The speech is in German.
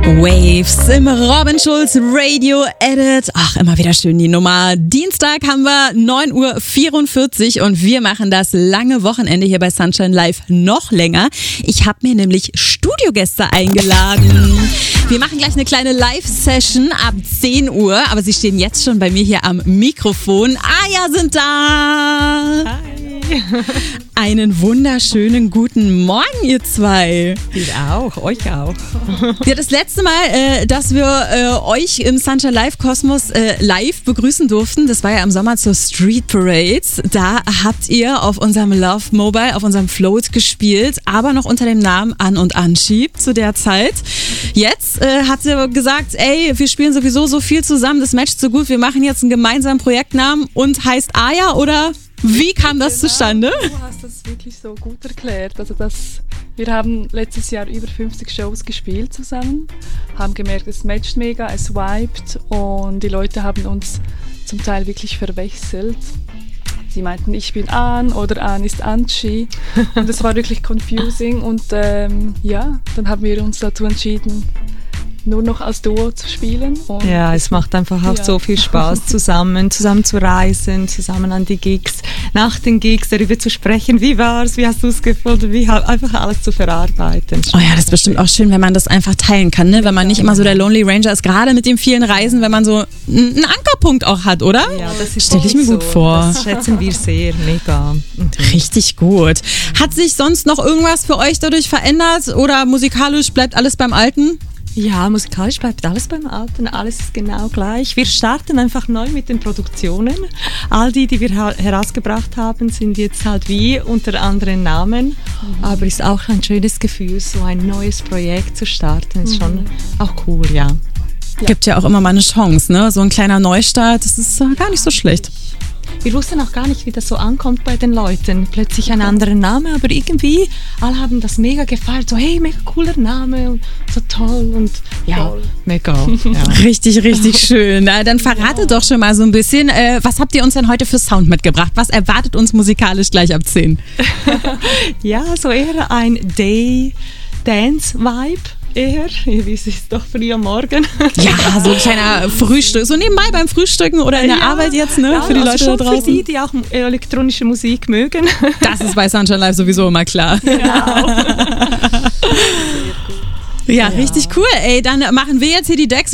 Waves im Robin Schulz Radio Edit. Ach, immer wieder schön die Nummer. Dienstag haben wir 9:44 Uhr und wir machen das lange Wochenende hier bei Sunshine Live noch länger. Ich habe mir nämlich Studiogäste eingeladen. Wir machen gleich eine kleine Live-Session ab 10 Uhr, aber sie stehen jetzt schon bei mir hier am Mikrofon. Aya sind da. Hi. Einen wunderschönen guten Morgen, ihr zwei. Ihr auch, euch auch. Ja, das letzte Mal, dass wir euch im Sunshine Live Kosmos live begrüßen durften, das war ja im Sommer zur Street Parade. Da habt ihr auf unserem Love Mobile, auf unserem Float gespielt, aber noch unter dem Namen An und Anschieb zu der Zeit. Jetzt habt ihr gesagt, ey, wir spielen sowieso so viel zusammen, das matcht so gut, wir machen jetzt einen gemeinsamen Projektnamen und heißt Aya, oder? Wie kam das zustande? Du hast das wirklich so gut erklärt. Also wir haben letztes Jahr über 50 Shows gespielt zusammen, haben gemerkt, es matcht mega, es vibet und die Leute haben uns zum Teil wirklich verwechselt. Sie meinten, ich bin An oder An ist Anschi und es war wirklich confusing und ja, dann haben wir uns dazu entschieden, nur noch als Duo zu spielen. Und ja, es macht einfach auch so viel Spaß, zusammen zu reisen, zusammen an die Gigs, nach den Gigs darüber zu sprechen, wie war's, wie hast du es gefunden, einfach alles zu verarbeiten. Oh ja, das ist bestimmt auch schön, wenn man das einfach teilen kann, ne? Wenn man nicht immer so der Lonely Ranger ist, gerade mit den vielen Reisen, wenn man so einen Ankerpunkt auch hat, oder? Ja, das ist stelle ich mir gut vor. Das schätzen wir sehr, mega. Richtig gut. Hat sich sonst noch irgendwas für euch dadurch verändert oder musikalisch bleibt alles beim Alten? Ja, musikalisch bleibt alles beim Alten, alles ist genau gleich. Wir starten einfach neu mit den Produktionen. All die wir herausgebracht haben, sind jetzt halt wie unter anderen Namen. Aber ist auch ein schönes Gefühl, so ein neues Projekt zu starten, ist schon auch cool, ja. Gibt ja auch immer mal eine Chance, ne? So ein kleiner Neustart, das ist gar nicht so schlecht. Wir wussten auch gar nicht, wie das so ankommt bei den Leuten. Plötzlich ein anderer Name, aber irgendwie, alle haben das mega gefeiert. So, hey, mega cooler Name und so toll und ja, mega. Ja. Richtig, richtig schön. Na, dann verratet doch schon mal so ein bisschen, was habt ihr uns denn heute für Sound mitgebracht? Was erwartet uns musikalisch gleich ab 10? Ja, so eher ein Day-Dance-Vibe. Eher, wie es ist doch früh am Morgen. Ja, so ein kleiner Frühstück, so nebenbei beim Frühstücken oder in der Arbeit jetzt, ne? Ja, für die Leute schon da draußen. Für die auch elektronische Musik mögen. Das ist bei Sunshine Live sowieso immer klar. Genau. Ja, richtig cool. Ey, dann machen wir jetzt hier die Decks.